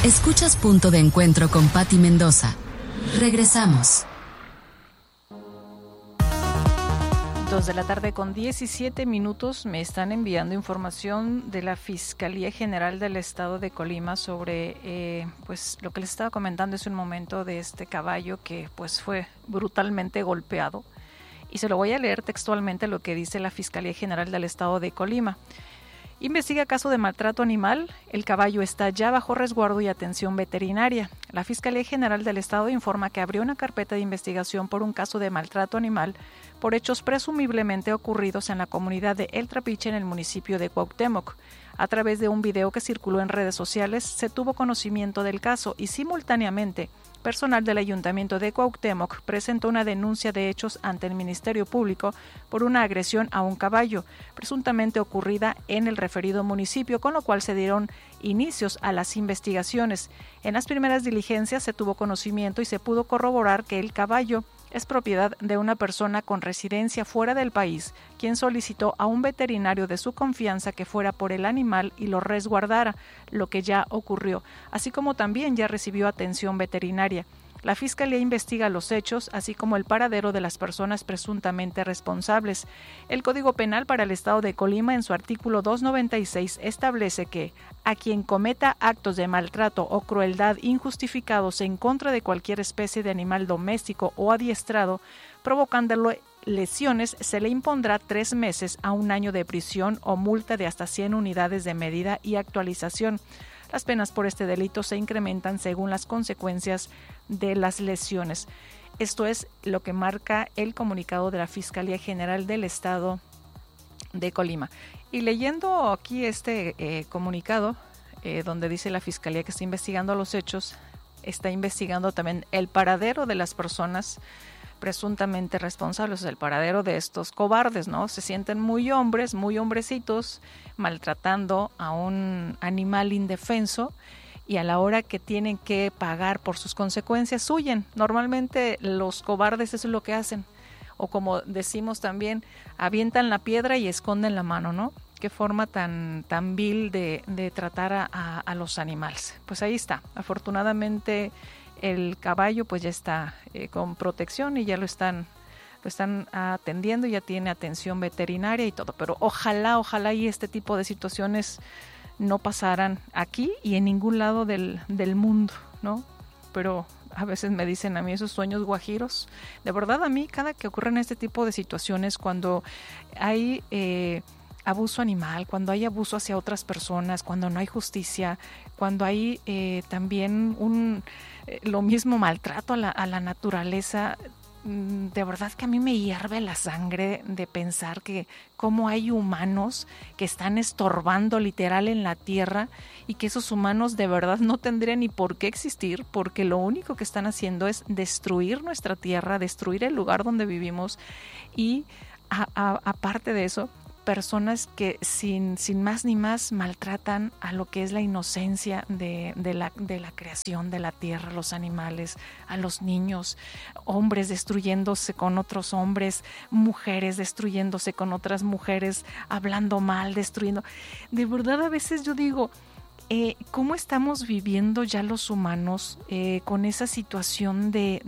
Escuchas Punto de Encuentro con Patti Mendoza. Regresamos. 2:17 p.m. Me están enviando información de la Fiscalía General del Estado de Colima sobre pues lo que les estaba comentando hace un momento de este caballo que pues fue brutalmente golpeado. Y se lo voy a leer textualmente lo que dice la Fiscalía General del Estado de Colima. Investiga caso de maltrato animal. El caballo está ya bajo resguardo y atención veterinaria. La Fiscalía General del Estado informa que abrió una carpeta de investigación por un caso de maltrato animal por hechos presumiblemente ocurridos en la comunidad de El Trapiche en el municipio de Cuauhtémoc. A través de un video que circuló en redes sociales se tuvo conocimiento del caso y simultáneamente personal del Ayuntamiento de Cuauhtémoc presentó una denuncia de hechos ante el Ministerio Público por una agresión a un caballo, presuntamente ocurrida en el referido municipio, con lo cual se dieron inicios a las investigaciones. En las primeras diligencias se tuvo conocimiento y se pudo corroborar que el caballo es propiedad de una persona con residencia fuera del país, quien solicitó a un veterinario de su confianza que fuera por el animal y lo resguardara, lo que ya ocurrió, así como también ya recibió atención veterinaria. La Fiscalía investiga los hechos, así como el paradero de las personas presuntamente responsables. El Código Penal para el Estado de Colima, en su artículo 296, establece que a quien cometa actos de maltrato o crueldad injustificados en contra de cualquier especie de animal doméstico o adiestrado, provocándole lesiones, se le impondrá 3 meses a 1 año de prisión o multa de hasta 100 unidades de medida y actualización. Las penas por este delito se incrementan según las consecuencias de las lesiones. Esto es lo que marca el comunicado de la Fiscalía General del Estado de Colima. Y leyendo aquí este comunicado, donde dice la Fiscalía que está investigando los hechos, está investigando también el paradero de las personas presuntamente responsables, el paradero de estos cobardes, ¿no? Se sienten muy hombres, muy hombrecitos, maltratando a un animal indefenso y a la hora que tienen que pagar por sus consecuencias huyen. Normalmente los cobardes eso es lo que hacen, o como decimos también, avientan la piedra y esconden la mano, ¿no? Qué forma tan vil de tratar a los animales. Pues ahí está, afortunadamente el caballo pues ya está con protección y ya lo están atendiendo, ya tiene atención veterinaria y todo, pero ojalá y este tipo de situaciones no pasaran aquí y en ningún lado del mundo, ¿no? Pero a veces me dicen a mí esos sueños guajiros, de verdad a mí cada que ocurren este tipo de situaciones, cuando hay abuso animal, cuando hay abuso hacia otras personas, cuando no hay justicia, cuando hay también lo mismo maltrato a la naturaleza, de verdad que a mí me hierve la sangre de pensar que cómo hay humanos que están estorbando literal en la tierra y que esos humanos de verdad no tendrían ni por qué existir, porque lo único que están haciendo es destruir nuestra tierra, destruir el lugar donde vivimos y aparte de eso, personas que sin más ni más maltratan a lo que es la inocencia de la creación de la tierra, los animales, a los niños, hombres destruyéndose con otros hombres, mujeres destruyéndose con otras mujeres, hablando mal, destruyendo. De verdad a veces yo digo, ¿cómo estamos viviendo ya los humanos con esa situación de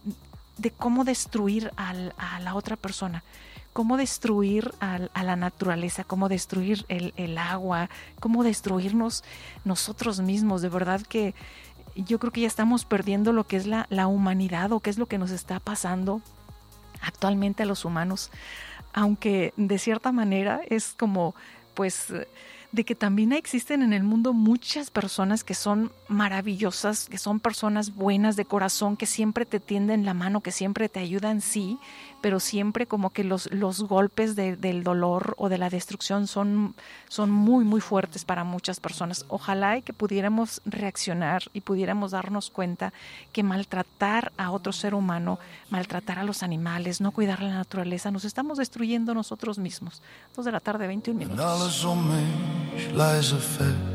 cómo destruir a la otra persona? Cómo destruir a la naturaleza, cómo destruir el agua, cómo destruirnos nosotros mismos. De verdad que yo creo que ya estamos perdiendo lo que es la humanidad o qué es lo que nos está pasando actualmente a los humanos. Aunque de cierta manera es como, pues, de que también existen en el mundo muchas personas que son maravillosas, que son personas buenas de corazón, que siempre te tienden la mano, que siempre te ayudan, sí, pero siempre como que los golpes del dolor o de la destrucción son muy, muy fuertes para muchas personas. Ojalá y que pudiéramos reaccionar y pudiéramos darnos cuenta que maltratar a otro ser humano, maltratar a los animales, no cuidar la naturaleza, nos estamos destruyendo nosotros mismos. 2:21 p.m. Lies a fit